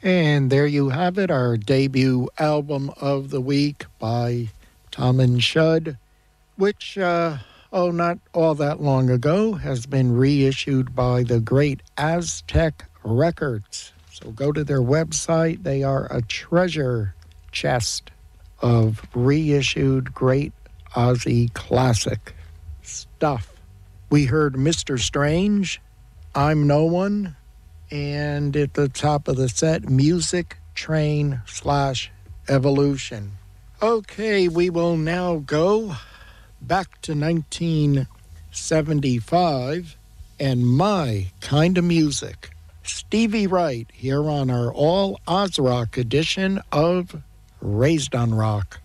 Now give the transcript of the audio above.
And there you have it, our debut album of the week by Tom and Shud, which, not all that long ago, has been reissued by the great Aztec Records. So go to their website. They are a treasure chest of reissued great Ozzy classic stuff. We heard Mr. Strange, I'm No One, and at the top of the set, Music Train / Evolution. Okay, we will now go back to 1975 and My Kind of Music. Stevie Wright here on our all Oz Rock edition of Raised on Rock.